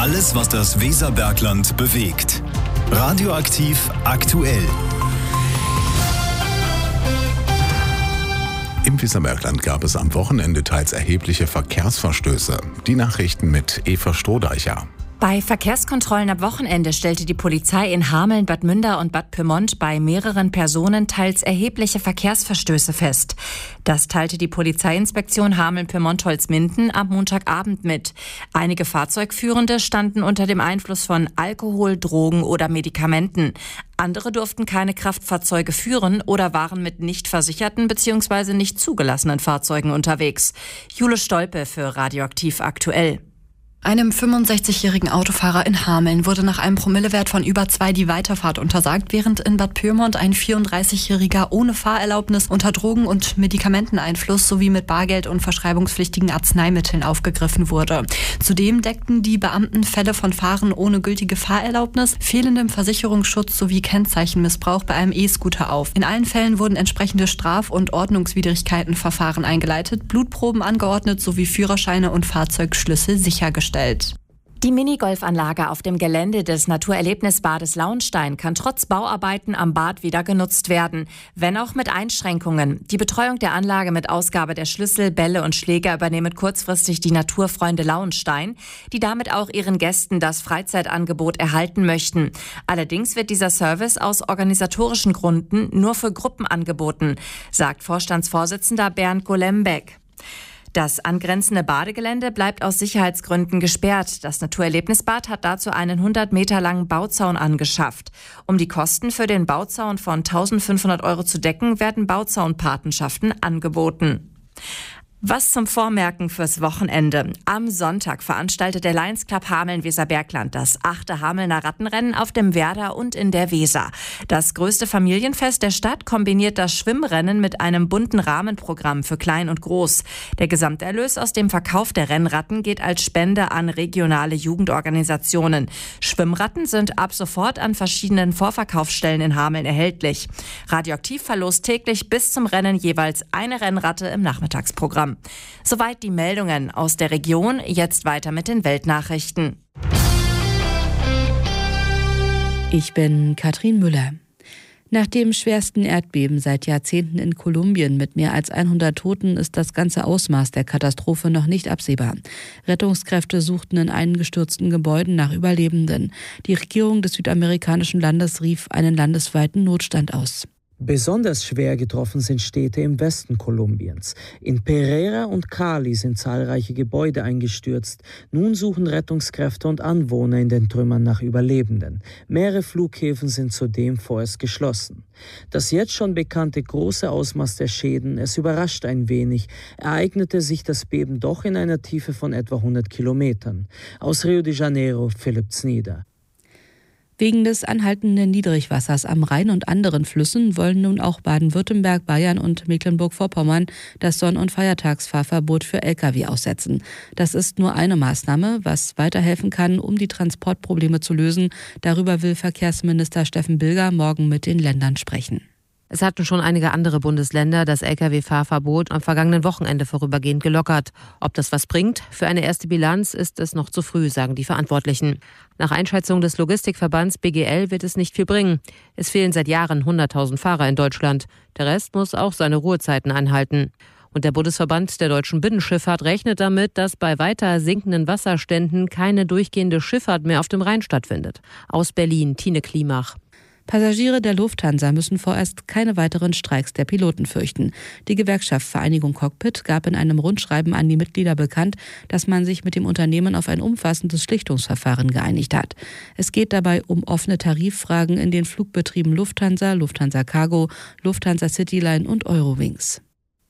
Alles, was das Weserbergland bewegt. Radioaktiv aktuell. Im Weserbergland gab es am Wochenende teils erhebliche Verkehrsverstöße. Die Nachrichten mit Eva Strohdeicher. Bei Verkehrskontrollen am Wochenende stellte die Polizei in Hameln, Bad Münder und Bad Pyrmont bei mehreren Personen teils erhebliche Verkehrsverstöße fest. Das teilte die Polizeiinspektion Hameln-Pyrmont-Holzminden am Montagabend mit. Einige Fahrzeugführende standen unter dem Einfluss von Alkohol, Drogen oder Medikamenten. Andere durften keine Kraftfahrzeuge führen oder waren mit nicht versicherten bzw. nicht zugelassenen Fahrzeugen unterwegs. Jule Stolpe für Radioaktiv aktuell. Einem 65-jährigen Autofahrer in Hameln wurde nach einem Promillewert von über 2 die Weiterfahrt untersagt, während in Bad Pyrmont ein 34-jähriger ohne Fahrerlaubnis unter Drogen- und Medikamenteneinfluss sowie mit Bargeld und verschreibungspflichtigen Arzneimitteln aufgegriffen wurde. Zudem deckten die Beamten Fälle von Fahren ohne gültige Fahrerlaubnis, fehlendem Versicherungsschutz sowie Kennzeichenmissbrauch bei einem E-Scooter auf. In allen Fällen wurden entsprechende Straf- und Ordnungswidrigkeitenverfahren eingeleitet, Blutproben angeordnet sowie Führerscheine und Fahrzeugschlüssel sichergestellt. Die Minigolfanlage auf dem Gelände des Naturerlebnisbades Launstein kann trotz Bauarbeiten am Bad wieder genutzt werden, wenn auch mit Einschränkungen. Die Betreuung der Anlage mit Ausgabe der Schlüssel, Bälle und Schläger übernehmen kurzfristig die Naturfreunde Launstein, die damit auch ihren Gästen das Freizeitangebot erhalten möchten. Allerdings wird dieser Service aus organisatorischen Gründen nur für Gruppen angeboten, sagt Vorstandsvorsitzender Bernd Golembeck. Das angrenzende Badegelände bleibt aus Sicherheitsgründen gesperrt. Das Naturerlebnisbad hat dazu einen 100 Meter langen Bauzaun angeschafft. Um die Kosten für den Bauzaun von 1.500 € zu decken, werden Bauzaunpatenschaften angeboten. Was zum Vormerken fürs Wochenende. Am Sonntag veranstaltet der Lions Club Hameln-Weserbergland das 8. Hamelner Rattenrennen auf dem Werder und in der Weser. Das größte Familienfest der Stadt kombiniert das Schwimmrennen mit einem bunten Rahmenprogramm für Klein und Groß. Der Gesamterlös aus dem Verkauf der Rennratten geht als Spende an regionale Jugendorganisationen. Schwimmratten sind ab sofort an verschiedenen Vorverkaufsstellen in Hameln erhältlich. Radioaktiv verlost täglich bis zum Rennen jeweils eine Rennratte im Nachmittagsprogramm. Soweit die Meldungen aus der Region. Jetzt weiter mit den Weltnachrichten. Ich bin Katrin Müller. Nach dem schwersten Erdbeben seit Jahrzehnten in Kolumbien mit mehr als 100 Toten ist das ganze Ausmaß der Katastrophe noch nicht absehbar. Rettungskräfte suchten in eingestürzten Gebäuden nach Überlebenden. Die Regierung des südamerikanischen Landes rief einen landesweiten Notstand aus. Besonders schwer getroffen sind Städte im Westen Kolumbiens. In Pereira und Cali sind zahlreiche Gebäude eingestürzt. Nun suchen Rettungskräfte und Anwohner in den Trümmern nach Überlebenden. Mehrere Flughäfen sind zudem vorerst geschlossen. Das jetzt schon bekannte große Ausmaß der Schäden, es überrascht ein wenig, ereignete sich das Beben doch in einer Tiefe von etwa 100 Kilometern. Aus Rio de Janeiro, Philipp Znieder. Wegen des anhaltenden Niedrigwassers am Rhein und anderen Flüssen wollen nun auch Baden-Württemberg, Bayern und Mecklenburg-Vorpommern das Sonn- und Feiertagsfahrverbot für Lkw aussetzen. Das ist nur eine Maßnahme, was weiterhelfen kann, um die Transportprobleme zu lösen. Darüber will Verkehrsminister Steffen Bilger morgen mit den Ländern sprechen. Es hatten schon einige andere Bundesländer das Lkw-Fahrverbot am vergangenen Wochenende vorübergehend gelockert. Ob das was bringt? Für eine erste Bilanz ist es noch zu früh, sagen die Verantwortlichen. Nach Einschätzung des Logistikverbands BGL wird es nicht viel bringen. Es fehlen seit Jahren 100.000 Fahrer in Deutschland. Der Rest muss auch seine Ruhezeiten einhalten. Und der Bundesverband der deutschen Binnenschifffahrt rechnet damit, dass bei weiter sinkenden Wasserständen keine durchgehende Schifffahrt mehr auf dem Rhein stattfindet. Aus Berlin, Tine Klimach. Passagiere der Lufthansa müssen vorerst keine weiteren Streiks der Piloten fürchten. Die Gewerkschaft Vereinigung Cockpit gab in einem Rundschreiben an die Mitglieder bekannt, dass man sich mit dem Unternehmen auf ein umfassendes Schlichtungsverfahren geeinigt hat. Es geht dabei um offene Tariffragen in den Flugbetrieben Lufthansa, Lufthansa Cargo, Lufthansa Cityline und Eurowings.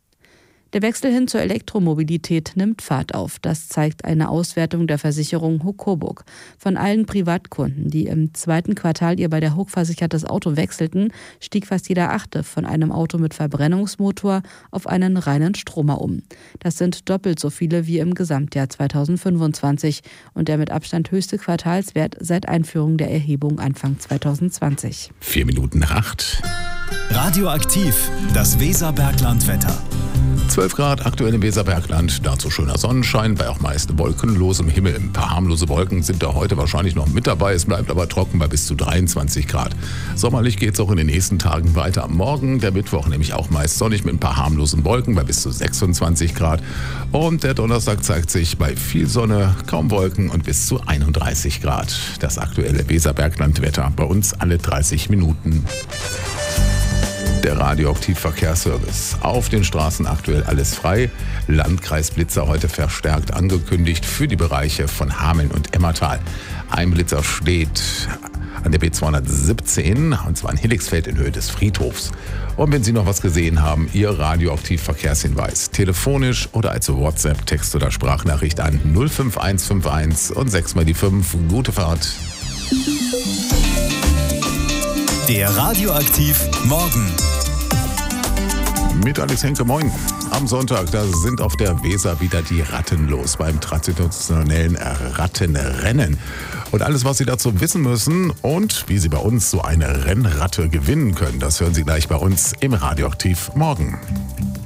Der Wechsel hin zur Elektromobilität nimmt Fahrt auf. Das zeigt eine Auswertung der Versicherung HUK Coburg. Von allen Privatkunden, die im 2. Quartal ihr bei der HUK versichertes Auto wechselten, stieg fast jeder 8. von einem Auto mit Verbrennungsmotor auf einen reinen Stromer um. Das sind doppelt so viele wie im Gesamtjahr 2025 und der mit Abstand höchste Quartalswert seit Einführung der Erhebung Anfang 2020. 7:04. Radioaktiv, das Weserberglandwetter. 12 Grad aktuell im Weserbergland, dazu schöner Sonnenschein, bei auch meist wolkenlosem Himmel. Ein paar harmlose Wolken sind da heute wahrscheinlich noch mit dabei, es bleibt aber trocken bei bis zu 23 Grad. Sommerlich geht es auch in den nächsten Tagen weiter. Morgen, der Mittwoch, nämlich auch meist sonnig mit ein paar harmlosen Wolken bei bis zu 26 Grad. Und der Donnerstag zeigt sich bei viel Sonne, kaum Wolken und bis zu 31 Grad. Das aktuelle Weserberglandwetter bei uns alle 30 Minuten. Der Radioaktiv-Verkehrsservice. Auf den Straßen aktuell alles frei. Landkreisblitzer heute verstärkt angekündigt für die Bereiche von Hameln und Emmertal. Ein Blitzer steht an der B217, und zwar in Hilligsfeld in Höhe des Friedhofs. Und wenn Sie noch was gesehen haben, Ihr Radioaktiv-Verkehrshinweis. Telefonisch oder als WhatsApp, Text oder Sprachnachricht an 05151 und 6 mal die 5. Gute Fahrt. Der Radioaktiv Morgen. Mit Alex Henke, moin. Am Sonntag, da sind auf der Weser wieder die Ratten los beim traditionellen Rattenrennen. Und alles, was Sie dazu wissen müssen und wie Sie bei uns so eine Rennratte gewinnen können, das hören Sie gleich bei uns im Radioaktiv Morgen.